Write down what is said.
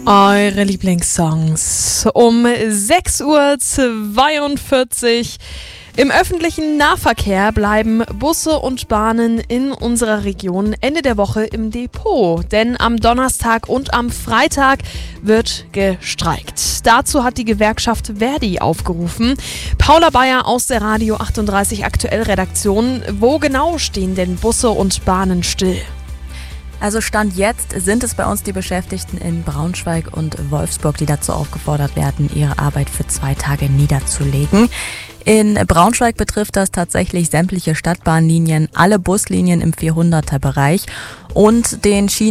Eure Lieblingssongs um 6:42 Uhr. Im öffentlichen Nahverkehr bleiben Busse und Bahnen in unserer Region Ende der Woche im Depot. Denn am Donnerstag und am Freitag wird gestreikt. Dazu hat die Gewerkschaft Verdi aufgerufen. Paula Bayer aus der Radio 38 Aktuell Redaktion. Wo genau stehen denn Busse und Bahnen still? Also Stand jetzt sind es bei uns die Beschäftigten in Braunschweig und Wolfsburg, die dazu aufgefordert werden, ihre Arbeit für 2 Tage niederzulegen. In Braunschweig betrifft das tatsächlich sämtliche Stadtbahnlinien, alle Buslinien im 400er-Bereich und den